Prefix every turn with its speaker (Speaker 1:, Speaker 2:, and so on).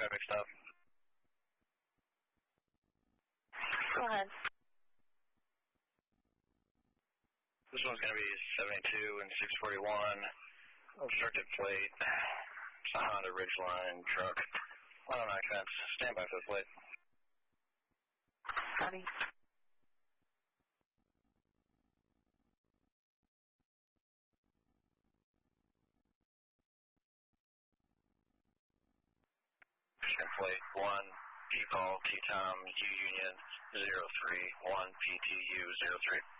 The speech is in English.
Speaker 1: traffic stop.
Speaker 2: Go ahead.
Speaker 1: This one's going to be 72 and 641. Obstructed plate. It's a Honda Ridgeline truck. On accents. Stand by for the plate.
Speaker 2: Copy.
Speaker 1: Plate 1, P-Call, T-Tom, U-Union, 031, PTU 03.